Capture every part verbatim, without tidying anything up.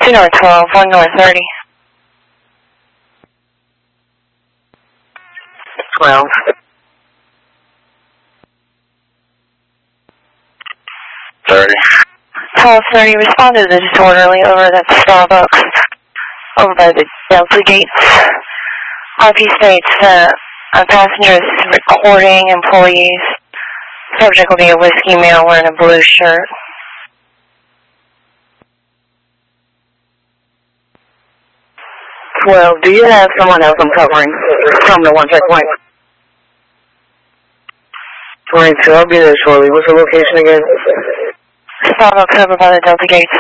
two North twelve, one North thirty. twelve. thirty. twelve thirty, respond to the disorderly over at Starbucks, over by the Delta Gates. R P states that a passenger is recording employees. Subject will be a whiskey male wearing a blue shirt. twelve, do you have someone else I'm covering from the one checkpoint? twenty-two, I'll be there shortly. What's the location again? Starbucks over by the Delta Gates.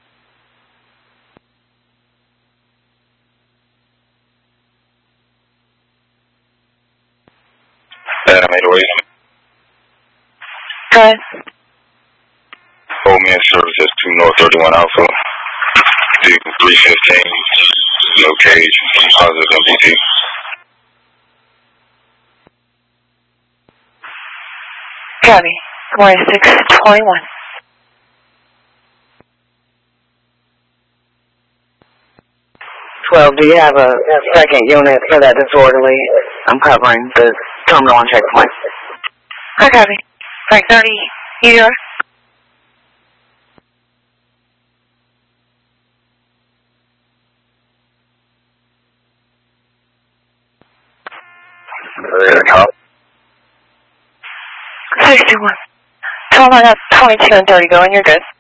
Animated waste. Go ahead. Old man services two North thirty-one Alpha. Vehicle three fifteen. No cage. Positive M P T. Copy. twenty-six twenty-one. twelve, do you have a, a second unit for that disorderly? I'm covering the terminal on checkpoint. I copy. Frank thirty, you are? sixty-one. Tell them I got twenty-two and thirty going, you're good.